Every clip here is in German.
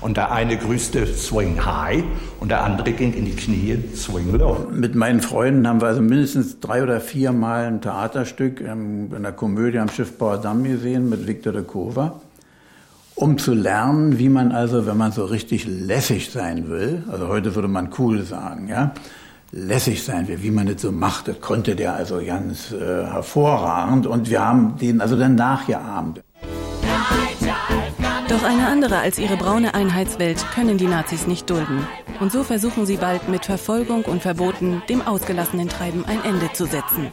Und der eine grüßte Swing High und der andere ging in die Knie Swing Low. Mit meinen Freunden haben wir also mindestens 3 oder 4 Mal ein Theaterstück in einer Komödie am Schiffbauer Damm gesehen mit Victor de Kover, um zu lernen, wie man also, wenn man so richtig lässig sein will, also heute würde man cool sagen, ja, lässig sein will, wie man das so macht. Das konnte der also ganz hervorragend und wir haben den also dann nachgeahmt. Doch eine andere als ihre braune Einheitswelt können die Nazis nicht dulden. Und so versuchen sie bald mit Verfolgung und Verboten dem ausgelassenen Treiben ein Ende zu setzen.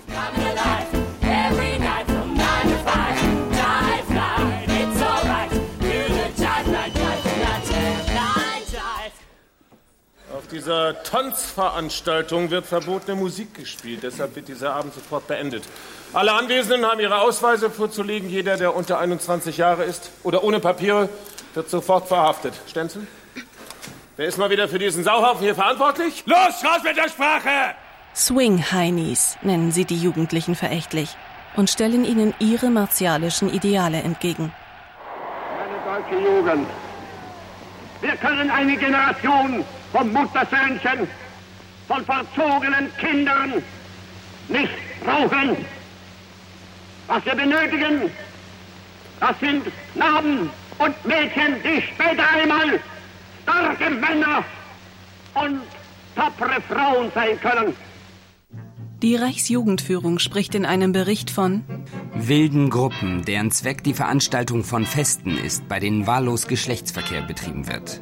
Auf dieser Tanzveranstaltung wird verbotene Musik gespielt. Deshalb wird dieser Abend sofort beendet. Alle Anwesenden haben ihre Ausweise vorzulegen. Jeder, der unter 21 Jahre ist oder ohne Papiere, wird sofort verhaftet. Stenzel? Wer ist mal wieder für diesen Sauhaufen hier verantwortlich? Los, raus mit der Sprache! Swing-Heinis nennen sie die Jugendlichen verächtlich und stellen ihnen ihre martialischen Ideale entgegen. Meine deutsche Jugend, wir können eine Generation von Muttersöhnchen, von verzogenen Kindern nicht brauchen. Was wir benötigen, das sind Knaben und Mädchen, die später einmal starke Männer und tapfere Frauen sein können. Die Reichsjugendführung spricht in einem Bericht von wilden Gruppen, deren Zweck die Veranstaltung von Festen ist, bei denen wahllos Geschlechtsverkehr betrieben wird.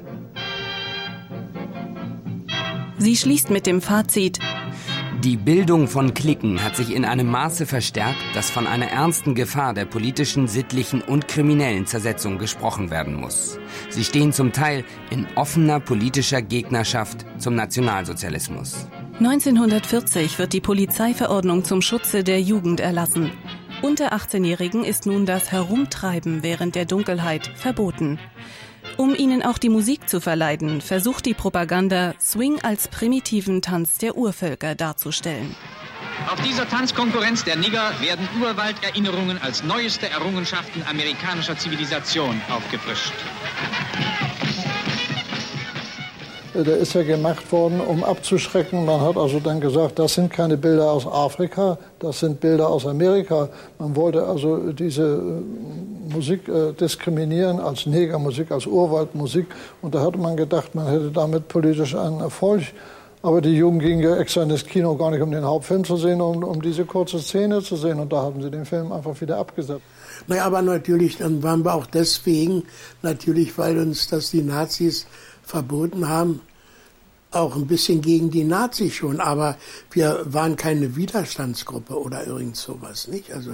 Sie schließt mit dem Fazit: Die Bildung von Cliquen hat sich in einem Maße verstärkt, dass von einer ernsten Gefahr der politischen, sittlichen und kriminellen Zersetzung gesprochen werden muss. Sie stehen zum Teil in offener politischer Gegnerschaft zum Nationalsozialismus. 1940 wird die Polizeiverordnung zum Schutze der Jugend erlassen. Unter 18-Jährigen ist nun das Herumtreiben während der Dunkelheit verboten. Um ihnen auch die Musik zu verleiden, versucht die Propaganda, Swing als primitiven Tanz der Urvölker darzustellen. Auf dieser Tanzkonkurrenz der Nigger werden Urwalderinnerungen als neueste Errungenschaften amerikanischer Zivilisation aufgefrischt. Der ist ja gemacht worden, um abzuschrecken. Man hat also dann gesagt, das sind keine Bilder aus Afrika, das sind Bilder aus Amerika. Man wollte also diese Musik diskriminieren als Negermusik, als Urwaldmusik. Und da hatte man gedacht, man hätte damit politisch einen Erfolg. Aber die Jugend ging ja extra in das Kino, gar nicht um den Hauptfilm zu sehen, um diese kurze Szene zu sehen. Und da haben sie den Film einfach wieder abgesetzt. Naja, aber natürlich, dann waren wir auch deswegen, natürlich, weil uns das die Nazis verboten haben, auch ein bisschen gegen die Nazis schon, aber wir waren keine Widerstandsgruppe oder irgend sowas, nicht? Also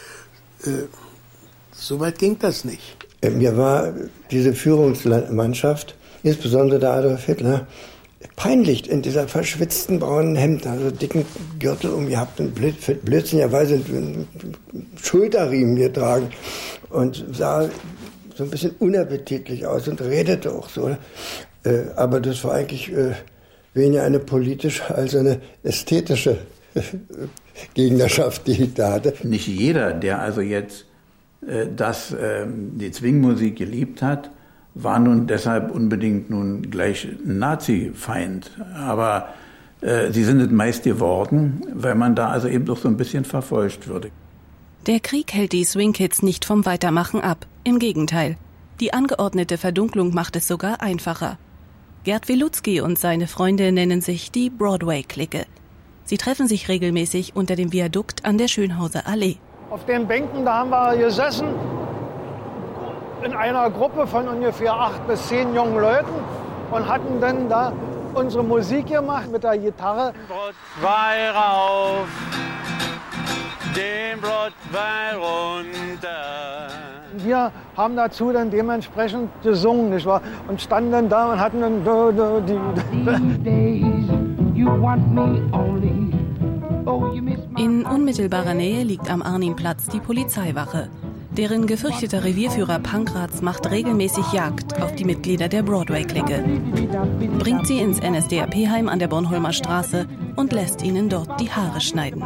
so weit ging das nicht. Mir war diese Führungsmannschaft, insbesondere der Adolf Hitler, peinlich in dieser verschwitzten braunen Hemd, also dicken Gürtel umgehabt und blödsinnigerweise einen Schulterriemen getragen und sah so ein bisschen unappetitlich aus und redete auch so. Aber das war eigentlich weniger eine politische als eine ästhetische Gegnerschaft, die ich da hatte. Nicht jeder, der also jetzt die Swing-Musik geliebt hat, war nun deshalb unbedingt nun gleich ein Nazi-Feind. Aber sie sind es meist geworden, weil man da also eben doch so ein bisschen verfolgt würde. Der Krieg hält die Swing-Kids nicht vom Weitermachen ab. Im Gegenteil. Die angeordnete Verdunklung macht es sogar einfacher. Gerd Wilutzki und seine Freunde nennen sich die Broadway-Clique. Sie treffen sich regelmäßig unter dem Viadukt an der Schönhauser Allee. Auf den Bänken, da haben wir gesessen, in einer Gruppe von ungefähr 8 bis 10 jungen Leuten und hatten dann da unsere Musik gemacht mit der Gitarre. Broadway rauf, den Broadway runter. Wir haben dazu dann dementsprechend gesungen, nicht wahr? Und standen dann da und hatten dann In unmittelbarer Nähe liegt am Arnimplatz die Polizeiwache. Deren gefürchteter Revierführer Pankratz macht regelmäßig Jagd auf die Mitglieder der Broadway-Clique. Bringt sie ins NSDAP-Heim an der Bornholmer Straße und lässt ihnen dort die Haare schneiden.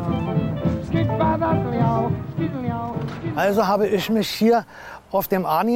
Also habe ich mich hier auf dem Arnim